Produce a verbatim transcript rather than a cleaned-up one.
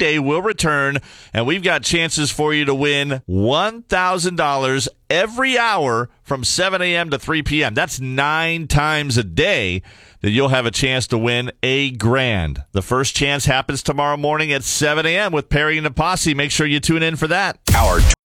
Day will return, and we've got chances for you to win one thousand dollars every hour from seven a.m. to three p.m. That's nine times a day that you'll have a chance to win a grand. The first chance happens tomorrow morning at seven a.m. with Perry and the Posse. Make sure you tune in for that. Our